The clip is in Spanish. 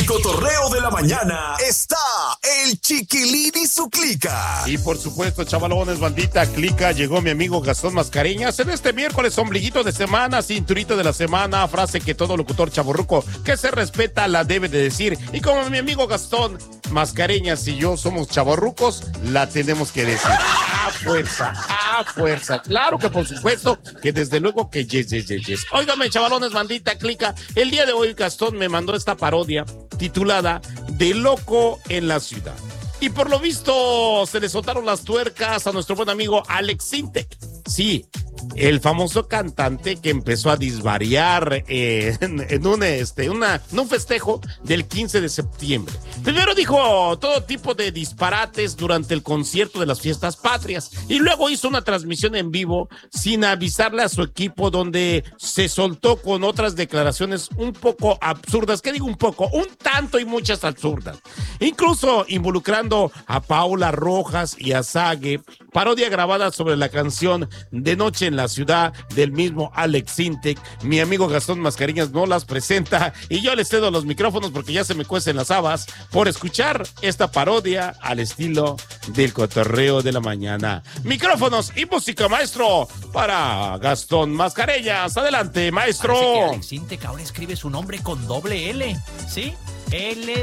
el cotorreo de la mañana está el Chiquilín y su clica. Y por supuesto, chavalones, bandita, clica, llegó mi amigo Gastón Mascareñas en este miércoles, ombliguito de semana, cinturito de la semana, frase que todo locutor chavorruco que se respeta la debe de decir. Y como mi amigo Gastón Mascareñas y yo somos chavorrucos, la tenemos que decir. ¡A fuerza! ¡A fuerza! Claro que por supuesto que desde luego que yes. Óigame, chavalones, bandita, clica. El día de hoy Gastón me mandó esta parodia titulada De Loco en la Ciudad. Y por lo visto se le soltaron las tuercas a nuestro buen amigo Alex Sintek. Sí, el famoso cantante que empezó a disvariar en un festejo del 15 de septiembre. Primero dijo todo tipo de disparates durante el concierto de las fiestas patrias y luego hizo una transmisión en vivo sin avisarle a su equipo, donde se soltó con otras declaraciones un poco absurdas. ¿Qué digo un poco? Un tanto y muchas absurdas. Incluso involucrando a Paula Rojas y a Sage, parodia grabada sobre la canción De Noche en la Ciudad del mismo Alex Sintek. Mi amigo Gastón Mascareñas no las presenta y yo les cedo los micrófonos porque ya se me cuecen las habas por escuchar esta parodia al estilo del cotorreo de la mañana. Micrófonos y música, maestro, para Gastón Mascareñas. Adelante, maestro. Parece que Alex Sintek ahora escribe su nombre con doble L, ¿sí? L